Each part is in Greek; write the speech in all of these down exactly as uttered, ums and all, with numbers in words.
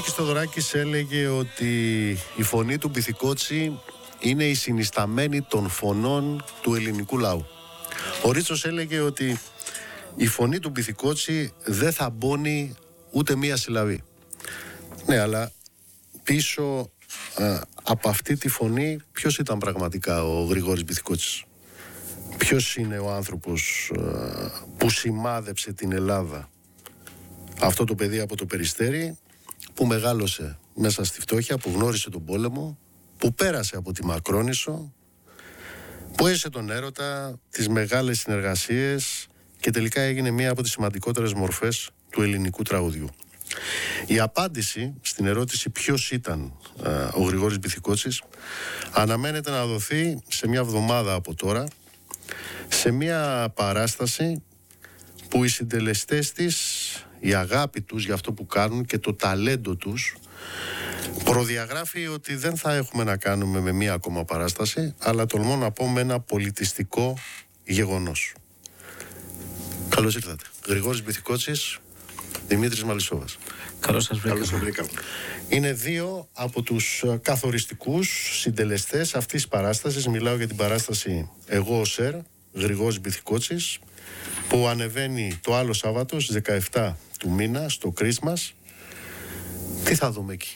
Μίκης Θοδωράκης έλεγε ότι η φωνή του Μπιθικότσι είναι η συνισταμένη των φωνών του ελληνικού λαού. Ο Ρίτσος έλεγε ότι η φωνή του Μπιθικότσι δεν θα μπώνει ούτε μία συλλαβή. Ναι, αλλά πίσω α, από αυτή τη φωνή ποιος ήταν πραγματικά ο Γρηγόρης Μπιθικότσης? Ποιος είναι ο άνθρωπος α, που σημάδεψε την Ελλάδα? Αυτό το παιδί από το Περιστέρι που μεγάλωσε μέσα στη φτώχεια, που γνώρισε τον πόλεμο, που πέρασε από τη Μακρόνισσο, που έζησε τον έρωτα, τις μεγάλες συνεργασίες και τελικά έγινε μία από τις σημαντικότερες μορφές του ελληνικού τραγουδιού. Η απάντηση στην ερώτηση ποιος ήταν α, ο Γρηγόρης Μπιθικότσης αναμένεται να δοθεί σε μία εβδομάδα από τώρα, σε μία παράσταση που οι συντελεστές της, η αγάπη τους για αυτό που κάνουν και το ταλέντο τους προδιαγράφει ότι δεν θα έχουμε να κάνουμε με μία ακόμα παράσταση, αλλά τολμώ να πω με ένα πολιτιστικό γεγονός. Καλώς ήρθατε. Γρηγόρης Μπιθικότσης, Δημήτρης Μαλισσόβας. Καλώς σας βρήκα. Είναι δύο από τους καθοριστικούς συντελεστές αυτής της παράστασης. Μιλάω για την παράσταση «Εγώ ο Σερ», Γρηγόρης Μπιθικότσης, που ανεβαίνει το άλλο Σάββατο στις δεκαεπτά του μήνα στο Christmas. Τι θα δούμε εκεί?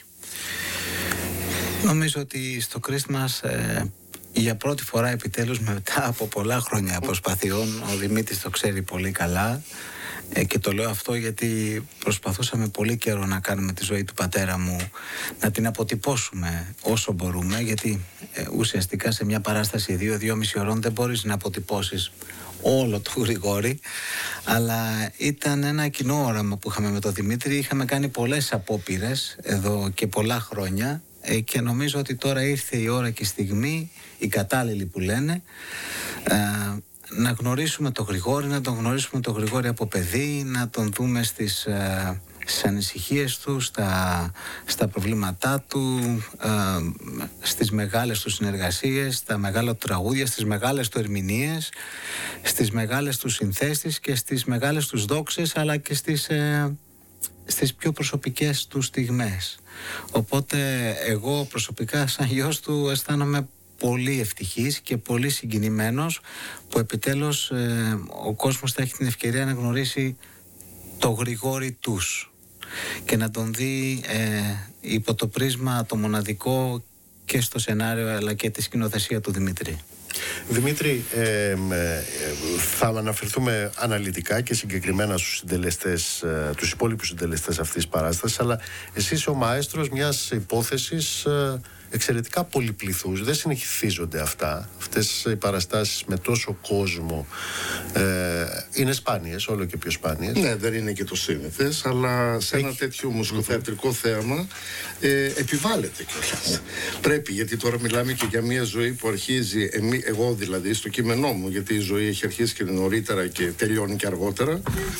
Νομίζω ότι στο Christmas ε, για πρώτη φορά επιτέλους μετά από πολλά χρόνια προσπαθειών, ο Δημήτρης το ξέρει πολύ καλά, ε, και το λέω αυτό γιατί προσπαθούσαμε πολύ καιρό να κάνουμε τη ζωή του πατέρα μου, να την αποτυπώσουμε όσο μπορούμε, γιατί ε, ουσιαστικά σε μια παράσταση δύο-δυόμιση ώρων δεν μπορείς να αποτυπώσεις όλο το Γρηγόρη, αλλά ήταν ένα κοινό όραμα που είχαμε με τον Δημήτρη. Είχαμε κάνει πολλές απόπειρες εδώ και πολλά χρόνια ε, και νομίζω ότι τώρα ήρθε η ώρα και η στιγμή, η κατάλληλη που λένε, ε, να γνωρίσουμε τον Γρηγόρη, να τον γνωρίσουμε τον Γρηγόρη από παιδί, να τον δούμε στις, ε, στις ανησυχίες του, στα, στα προβλήματά του, ε, στις μεγάλες του συνεργασίες, στα μεγάλα του τραγούδια, στις μεγάλες του ερμηνείες, στις μεγάλες του συνθέσεις και στις μεγάλες του δόξες, αλλά και στις, ε, στις πιο προσωπικές του στιγμές. Οπότε εγώ προσωπικά σαν γιος του αισθάνομαι πολύ ευτυχής και πολύ συγκινημένος που επιτέλους ε, ο κόσμος θα έχει την ευκαιρία να γνωρίσει το Γρηγόρη τους και να τον δει ε, υπό το πρίσμα το μοναδικό και στο σενάριο αλλά και τη σκηνοθεσία του Δημήτρη. Δημήτρη, ε, ε, θα αναφερθούμε αναλυτικά και συγκεκριμένα στους συντελεστές, ε, τους υπόλοιπους συντελεστές αυτής της παράστασης, αλλά εσύ είσαι ο μαέστρος μιας υπόθεσης ε, εξαιρετικά πολυπληθούς. Δεν συνεχίζονται αυτά. Αυτές οι παραστάσεις με τόσο κόσμο ε, είναι σπάνιες, όλο και πιο σπάνιες. Ναι, δεν είναι και το σύνηθες, αλλά σε ένα Έχει... τέτοιο μουσικοθεατρικό θέαμα ε, επιβάλλεται κιόλας. Πρέπει, γιατί τώρα μιλάμε και για μια ζωή που αρχίζει, εμεί, εγώ δηλαδή, στο κείμενό μου, γιατί η ζωή έχει αρχίσει και νωρίτερα και τελειώνει και αργότερα.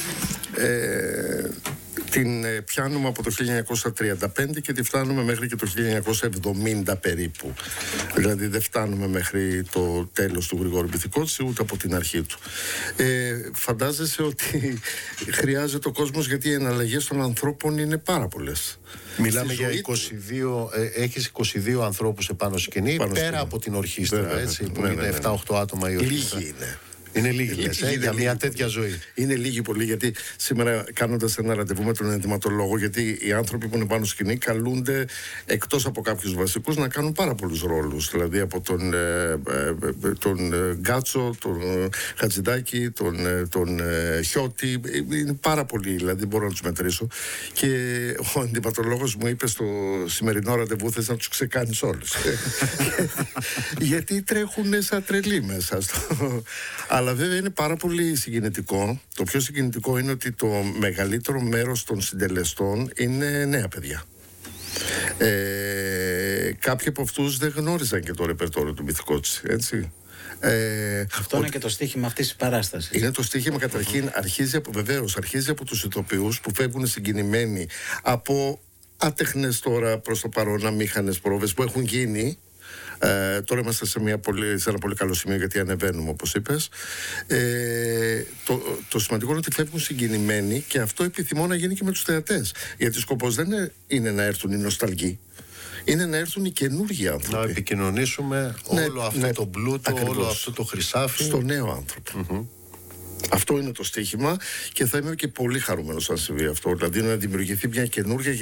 Ε, την πιάνουμε από το χίλια εννιακόσια τριάντα πέντε και τη φτάνουμε μέχρι και το χίλια εννιακόσια εβδομήντα περίπου. Δηλαδή δεν φτάνουμε μέχρι το τέλος του Γρηγόρη Μπιθικότση ούτε από την αρχή του. Ε, φαντάζεσαι ότι χρειάζεται ο κόσμος, γιατί οι εναλλαγές των ανθρώπων είναι πάρα πολλές. Μιλάμε για είκοσι δύο, ε, έχεις είκοσι δύο ανθρώπους επάνω σκηνή, πέρα σκηνή. Από την ορχήστρα, βέβαια, έτσι, ναι, που ναι, είναι ναι, ναι. επτά οχτώ άτομα η ορχήστρα. Λίγοι είναι. Είναι λίγοι, λες, ε, για μια τέτοια πολύ. ζωή. Είναι λίγοι πολύ, γιατί σήμερα κάνοντας ένα ραντεβού με τον ενδυματολόγο, γιατί οι άνθρωποι που είναι πάνω σκηνή καλούνται εκτός από κάποιους βασικούς να κάνουν πάρα πολλούς ρόλους. Δηλαδή από τον, ε, ε, τον ε, Γκάτσο, τον ε, Χατζηδάκη, τον, ε, τον ε, Χιώτη. Είναι πάρα πολλοί, δηλαδή μπορώ να τους μετρήσω. Και ο ενδυματολόγος μου είπε στο σημερινό ραντεβού, θες να τους ξεκάνεις όλους. Γιατί τρέχουν σαν τρελοί μέσα στο... Αλλά βέβαια είναι πάρα πολύ συγκινητικό. Το πιο συγκινητικό είναι ότι το μεγαλύτερο μέρος των συντελεστών είναι νέα παιδιά. Ε, κάποιοι από αυτούς δεν γνώριζαν και το ρεπερτόριο του Μπιθικότση, έτσι. Ε, Αυτό είναι ότι... και το στοίχημα αυτής της παράστασης. Είναι το στοίχημα καταρχήν, αρχίζει από, βεβαίως, αρχίζει από τους ηθοποιούς που φεύγουν συγκινημένοι από άτεχνες τώρα προς το παρόν αμήχανες πρόβες που έχουν γίνει, Ε, τώρα είμαστε σε, μια πολύ, σε ένα πολύ καλό σημείο γιατί ανεβαίνουμε, όπως είπες. Ε, το, το σημαντικό είναι ότι φεύγουν συγκινημένοι και αυτό επιθυμώ να γίνει και με τους θεατές. Γιατί ο σκοπός δεν είναι, είναι να έρθουν οι νοσταλγοί. Είναι να έρθουν οι καινούργιοι άνθρωποι. Να επικοινωνήσουμε ναι, όλο αυτό ναι, το πλούτο, ακριβώς, όλο αυτό το χρυσάφι στο νέο άνθρωπο. Mm-hmm. Αυτό είναι το στοίχημα και θα είμαι και πολύ χαρούμενος αν συμβεί αυτό. Δηλαδή να δημιουργηθεί μια καινούργια